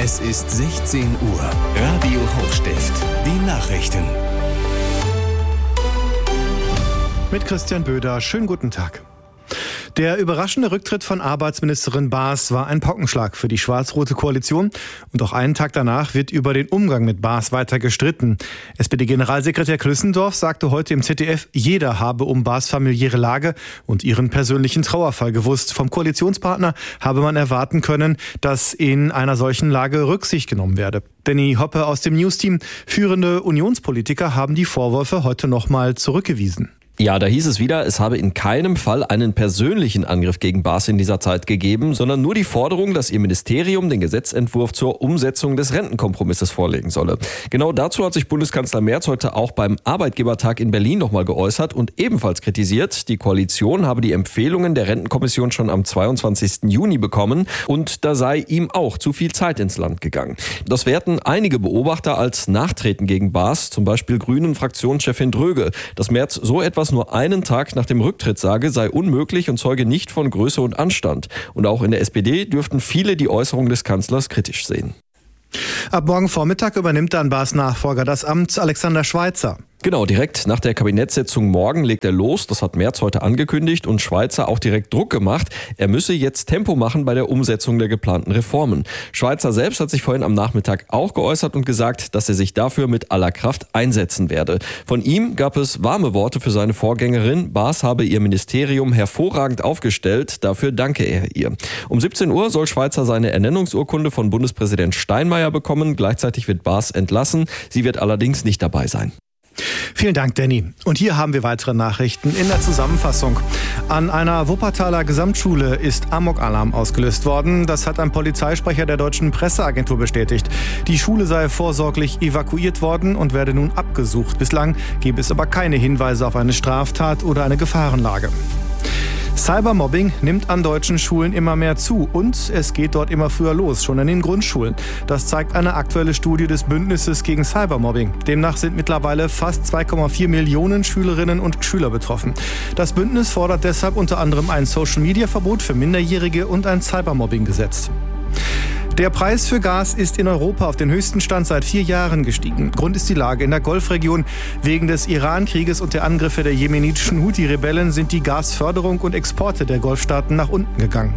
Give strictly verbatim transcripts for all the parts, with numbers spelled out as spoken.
Es ist sechzehn Uhr. Radio Hochstift. Die Nachrichten. Mit Christian Böder. Schönen guten Tag. Der überraschende Rücktritt von Arbeitsministerin Baas war ein Paukenschlag für die schwarz-rote Koalition. Und auch einen Tag danach wird über den Umgang mit Baas weiter gestritten. S P D-Generalsekretär Klüssendorf sagte heute im Z D F, jeder habe um Baas familiäre Lage und ihren persönlichen Trauerfall gewusst. Vom Koalitionspartner habe man erwarten können, dass in einer solchen Lage Rücksicht genommen werde. Danny Hoppe aus dem News-Team, führende Unionspolitiker haben die Vorwürfe heute nochmal zurückgewiesen. Ja, da hieß es wieder, es habe in keinem Fall einen persönlichen Angriff gegen Baas in dieser Zeit gegeben, sondern nur die Forderung, dass ihr Ministerium den Gesetzentwurf zur Umsetzung des Rentenkompromisses vorlegen solle. Genau dazu hat sich Bundeskanzler Merz heute auch beim Arbeitgebertag in Berlin nochmal geäußert und ebenfalls kritisiert, die Koalition habe die Empfehlungen der Rentenkommission schon am zweiundzwanzigsten Juni bekommen und da sei ihm auch zu viel Zeit ins Land gegangen. Das werten einige Beobachter als Nachtreten gegen Baas, zum Beispiel Grünen-Fraktionschefin Dröge, dass Merz so etwas nur einen Tag nach dem Rücktritt sage, sei unmöglich und zeuge nicht von Größe und Anstand. Und auch in der S P D dürften viele die Äußerung des Kanzlers kritisch sehen. Ab morgen Vormittag übernimmt dann Baas Nachfolger das Amt, Alexander Schweitzer. Genau, direkt nach der Kabinettssitzung morgen legt er los. Das hat Merz heute angekündigt und Schweitzer auch direkt Druck gemacht. Er müsse jetzt Tempo machen bei der Umsetzung der geplanten Reformen. Schweitzer selbst hat sich vorhin am Nachmittag auch geäußert und gesagt, dass er sich dafür mit aller Kraft einsetzen werde. Von ihm gab es warme Worte für seine Vorgängerin. Baas habe ihr Ministerium hervorragend aufgestellt. Dafür danke er ihr. Um siebzehn Uhr soll Schweitzer seine Ernennungsurkunde von Bundespräsident Steinmeier bekommen. Gleichzeitig wird Baas entlassen. Sie wird allerdings nicht dabei sein. Vielen Dank, Danny. Und hier haben wir weitere Nachrichten in der Zusammenfassung. An einer Wuppertaler Gesamtschule ist Amok-Alarm ausgelöst worden. Das hat ein Polizeisprecher der Deutschen Presseagentur bestätigt. Die Schule sei vorsorglich evakuiert worden und werde nun abgesucht. Bislang gebe es aber keine Hinweise auf eine Straftat oder eine Gefahrenlage. Cybermobbing nimmt an deutschen Schulen immer mehr zu und es geht dort immer früher los, schon in den Grundschulen. Das zeigt eine aktuelle Studie des Bündnisses gegen Cybermobbing. Demnach sind mittlerweile fast zwei Komma vier Millionen Schülerinnen und Schüler betroffen. Das Bündnis fordert deshalb unter anderem ein Social-Media-Verbot für Minderjährige und ein Cybermobbing-Gesetz. Der Preis für Gas ist in Europa auf den höchsten Stand seit vier Jahren gestiegen. Grund ist die Lage in der Golfregion. Wegen des Iran-Krieges und der Angriffe der jemenitischen Houthi-Rebellen sind die Gasförderung und Exporte der Golfstaaten nach unten gegangen.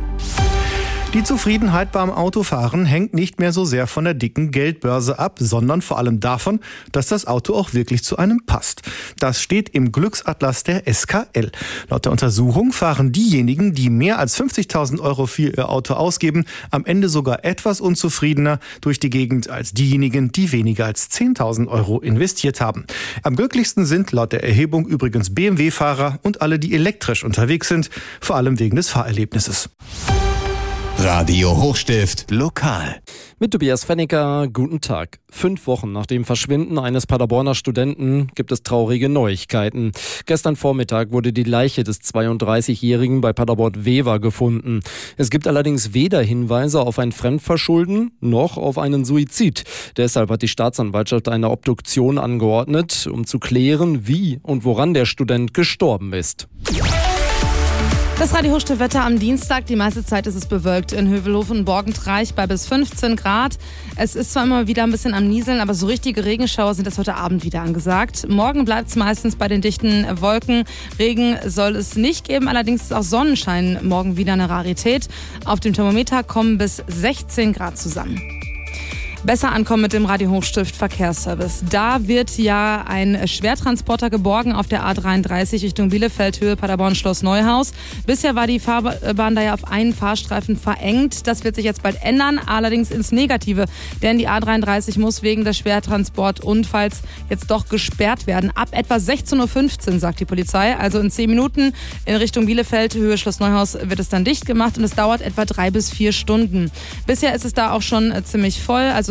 Die Zufriedenheit beim Autofahren hängt nicht mehr so sehr von der dicken Geldbörse ab, sondern vor allem davon, dass das Auto auch wirklich zu einem passt. Das steht im Glücksatlas der S K L. Laut der Untersuchung fahren diejenigen, die mehr als fünfzigtausend Euro für ihr Auto ausgeben, am Ende sogar etwas unzufriedener durch die Gegend als diejenigen, die weniger als zehntausend Euro investiert haben. Am glücklichsten sind laut der Erhebung übrigens B M W-Fahrer und alle, die elektrisch unterwegs sind, vor allem wegen des Fahrerlebnisses. Radio Hochstift lokal. Mit Tobias Fennicker, guten Tag. Fünf Wochen nach dem Verschwinden eines Paderborner Studenten gibt es traurige Neuigkeiten. Gestern Vormittag wurde die Leiche des zweiunddreißigjährigen bei Paderborn-Wever gefunden. Es gibt allerdings weder Hinweise auf ein Fremdverschulden noch auf einen Suizid. Deshalb hat die Staatsanwaltschaft eine Obduktion angeordnet, um zu klären, wie und woran der Student gestorben ist. Das Radio Hochstift Wetter am Dienstag. Die meiste Zeit ist es bewölkt in Hövelhofen und Borgentreich bei bis fünfzehn Grad. Es ist zwar immer wieder ein bisschen am Nieseln, aber so richtige Regenschauer sind das heute Abend wieder angesagt. Morgen bleibt es meistens bei den dichten Wolken. Regen soll es nicht geben, allerdings ist auch Sonnenschein morgen wieder eine Rarität. Auf dem Thermometer kommen bis sechzehn Grad zusammen. Besser ankommen mit dem Radio Hochstift Verkehrsservice. Da wird ja ein Schwertransporter geborgen auf der A dreiunddreißig Richtung Bielefeld, Höhe Paderborn, Schloss Neuhaus. Bisher war die Fahrbahn da ja auf einen Fahrstreifen verengt. Das wird sich jetzt bald ändern, allerdings ins Negative. Denn die A dreiunddreißig muss wegen des Schwertransportunfalls jetzt doch gesperrt werden. Ab etwa sechzehn Uhr fünfzehn, sagt die Polizei. Also in zehn Minuten in Richtung Bielefeld, Höhe Schloss Neuhaus, wird es dann dicht gemacht und es dauert etwa drei bis vier Stunden. Bisher ist es da auch schon ziemlich voll. Also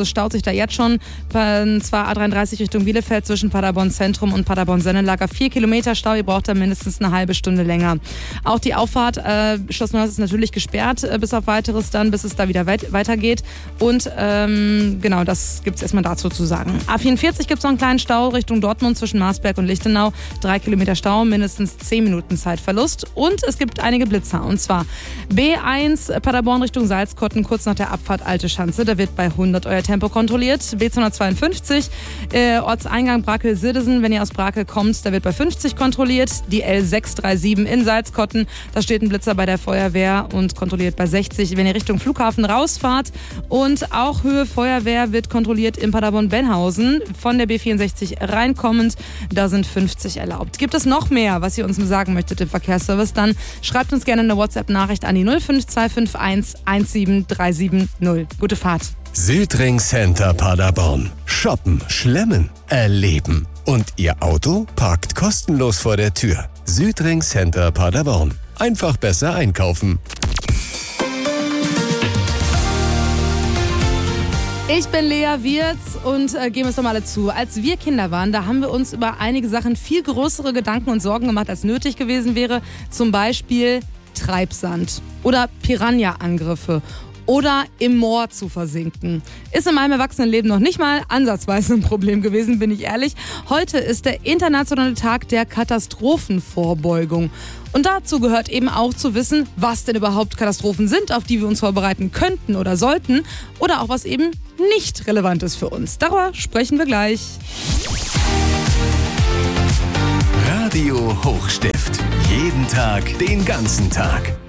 es staut sich da jetzt schon. Und zwar A dreiunddreißig Richtung Bielefeld zwischen Paderborn Zentrum und Paderborn Sennelager. Vier Kilometer Stau, ihr braucht da mindestens eine halbe Stunde länger. Auch die Auffahrt äh, Schloss Neuhaus ist natürlich gesperrt, äh, bis auf weiteres dann, bis es da wieder weit weitergeht. Und ähm, genau, das gibt es erstmal dazu zu sagen. A vierundvierzig gibt es noch einen kleinen Stau Richtung Dortmund zwischen Marsberg und Lichtenau. Drei Kilometer Stau, mindestens zehn Minuten Zeitverlust. Und es gibt einige Blitzer. Und zwar B eins Paderborn Richtung Salzkotten, kurz nach der Abfahrt Alte Schanze. Da wird bei hundert euer Tempo kontrolliert. B zweihundertzweiundfünfzig, äh, Ortseingang Brakel-Sirdesen. Wenn ihr aus Brakel kommt, da wird bei fünfzig kontrolliert. Die L sechshundertsiebenunddreißig in Salzkotten. Da steht ein Blitzer bei der Feuerwehr und kontrolliert bei sechzig. Wenn ihr Richtung Flughafen rausfahrt. Und auch Höhe Feuerwehr wird kontrolliert in Paderborn-Benhausen. Von der B vierundsechzig reinkommend, da sind fünfzig erlaubt. Gibt es noch mehr, was ihr uns sagen möchtet im Verkehrsservice, dann schreibt uns gerne eine WhatsApp-Nachricht an die null fünf zwei fünf eins eins sieben drei sieben null. Gute Fahrt. Südring Center Paderborn. Shoppen, schlemmen, erleben. Und Ihr Auto parkt kostenlos vor der Tür. Südring Center Paderborn. Einfach besser einkaufen. Ich bin Lea Wirz und äh, geben es doch mal alle zu. Als wir Kinder waren, da haben wir uns über einige Sachen viel größere Gedanken und Sorgen gemacht, als nötig gewesen wäre. Zum Beispiel Treibsand oder Piranha-Angriffe oder im Moor zu versinken. Ist in meinem Erwachsenenleben noch nicht mal ansatzweise ein Problem gewesen, bin ich ehrlich. Heute ist der internationale Tag der Katastrophenvorbeugung. Und dazu gehört eben auch zu wissen, was denn überhaupt Katastrophen sind, auf die wir uns vorbereiten könnten oder sollten. Oder auch was eben nicht relevant ist für uns. Darüber sprechen wir gleich. Radio Hochstift. Jeden Tag, den ganzen Tag.